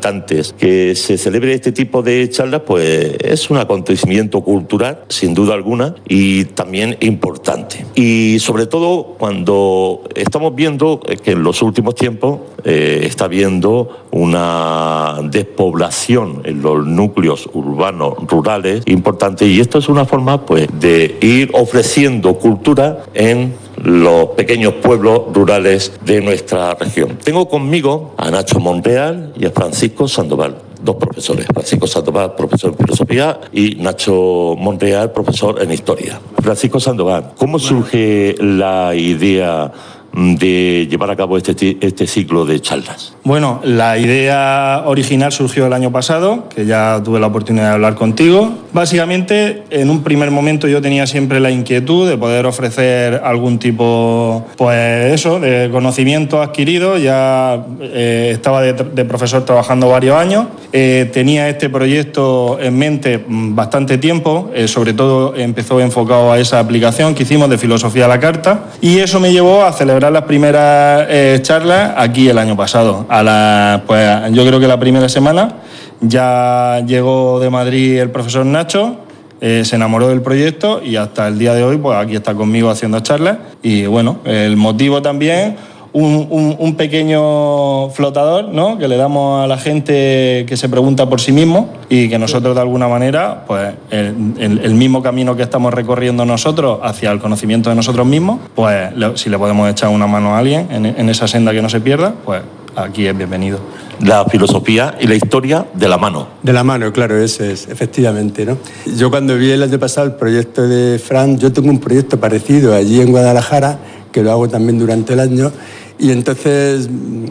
habitantes. Que se celebre este tipo de charlas, pues es un acontecimiento cultural, sin duda alguna, y también importante. Y sobre todo cuando estamos viendo que en los últimos tiempos está habiendo una despoblación en los núcleos urbanos, rurales, importante, y esto es una forma pues de ir ofreciendo cultura en los pequeños pueblos rurales de nuestra región. Tengo conmigo a Nacho Monreal y a Francisco Sandoval, dos profesores. Francisco Sandoval, profesor en filosofía, y Nacho Monreal, profesor en historia. Francisco Sandoval, ¿cómo surge la idea de llevar a cabo este ciclo de charlas? Bueno, la idea original surgió el año pasado, que ya tuve la oportunidad de hablar contigo. Básicamente, en un primer momento yo tenía siempre la inquietud de poder ofrecer algún tipo, pues eso, de conocimiento adquirido. Ya estaba de profesor trabajando varios años. Tenía este proyecto en mente bastante tiempo, sobre todo empezó enfocado a esa aplicación que hicimos de filosofía a la carta, y eso me llevó a celebrar las primeras charlas aquí el año pasado. Pues yo creo que la primera semana ya llegó de Madrid el profesor Nacho, se enamoró del proyecto y hasta el día de hoy pues aquí está conmigo haciendo charlas. Y bueno, el motivo también, un pequeño flotador, ¿no?, que le damos a la gente que se pregunta por sí mismo, y que nosotros de alguna manera, pues el mismo camino que estamos recorriendo nosotros hacia el conocimiento de nosotros mismos, pues si le podemos echar una mano a alguien en esa senda que no se pierda, pues aquí es bienvenido. La filosofía y la historia de la mano. De la mano, claro, eso es, efectivamente, ¿no? Yo cuando vi el año pasado el proyecto de Fran, yo tengo un proyecto parecido allí en Guadalajara, que lo hago también durante el año, y entonces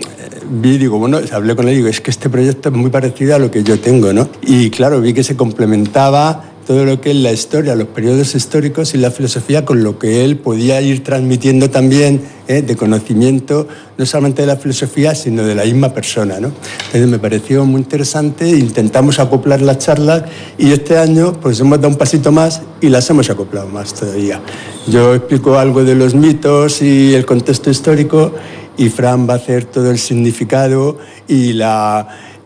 hablé con él y digo, es que este proyecto es muy parecido a lo que yo tengo, ¿no? Y claro, vi que se complementaba todo lo que es la historia, los periodos históricos y la filosofía con lo que él podía ir transmitiendo también de conocimiento, no solamente de la filosofía, sino de la misma persona, ¿no? Entonces me pareció muy interesante, intentamos acoplar las charlas y este año pues hemos dado un pasito más y las hemos acoplado más todavía. Yo explico algo de los mitos y el contexto histórico y Fran va a hacer todo el significado y la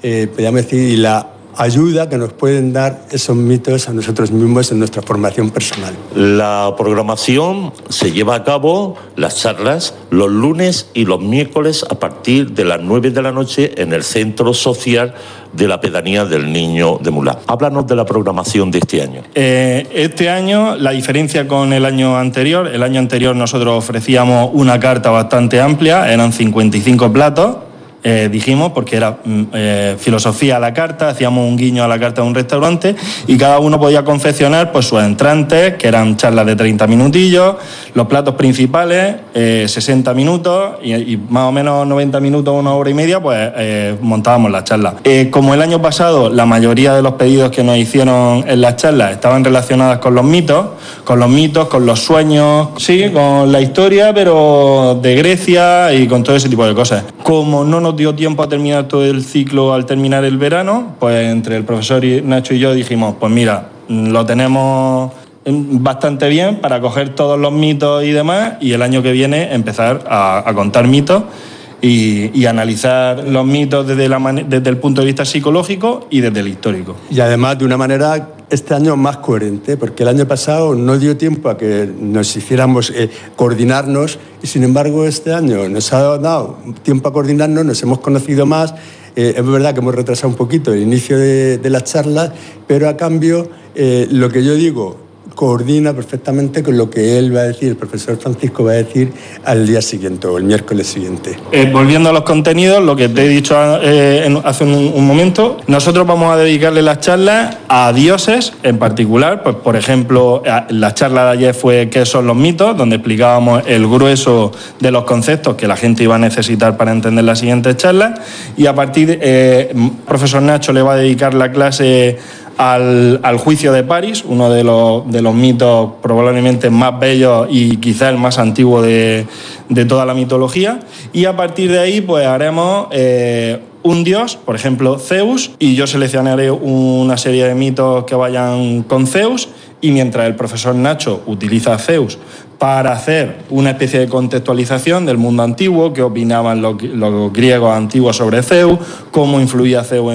ayuda que nos pueden dar esos mitos a nosotros mismos en nuestra formación personal. La programación se lleva a cabo, las charlas, los lunes y los miércoles a partir de las 9 de la noche en el Centro Social de la Pedanía del Niño de Mulá. Háblanos de la programación de este año. Este año, la diferencia con el año anterior nosotros ofrecíamos una carta bastante amplia, eran 55 platos. Dijimos, porque era filosofía a la carta, hacíamos un guiño a la carta de un restaurante y cada uno podía confeccionar pues sus entrantes, que eran charlas de 30 minutillos, los platos principales, 60 minutos y más o menos 90 minutos, una hora y media, pues montábamos la charla. Como el año pasado la mayoría de los pedidos que nos hicieron en las charlas estaban relacionadas con los mitos, con los sueños, sí, con la historia, pero de Grecia y con todo ese tipo de cosas. Como no nos dio tiempo a terminar todo el ciclo al terminar el verano, pues entre el profesor Nacho y yo dijimos, pues mira, lo tenemos bastante bien para coger todos los mitos y demás, y el año que viene empezar a contar mitos y analizar los mitos desde el punto de vista psicológico y desde el histórico. Y además de una manera este año más coherente, porque el año pasado no dio tiempo a que nos hiciéramos coordinarnos y sin embargo este año nos ha dado tiempo a coordinarnos, nos hemos conocido más. Es verdad que hemos retrasado un poquito el inicio de las charlas, pero a cambio lo que yo digo coordina perfectamente con lo que él va a decir, el profesor Francisco va a decir al día siguiente o el miércoles siguiente. Volviendo a los contenidos, lo que te he dicho hace un momento, nosotros vamos a dedicarle las charlas a dioses en particular. Pues, por ejemplo, la charla de ayer fue ¿qué son los mitos?, donde explicábamos el grueso de los conceptos que la gente iba a necesitar para entender las siguientes charlas, y a partir el profesor Nacho le va a dedicar la clase al juicio de París, uno de los mitos probablemente más bellos y quizá el más antiguo de toda la mitología, y a partir de ahí pues haremos un dios, por ejemplo Zeus, y yo seleccionaré una serie de mitos que vayan con Zeus, y mientras el profesor Nacho utiliza a Zeus para hacer una especie de contextualización del mundo antiguo, qué opinaban los griegos antiguos sobre Zeus, cómo influía Zeus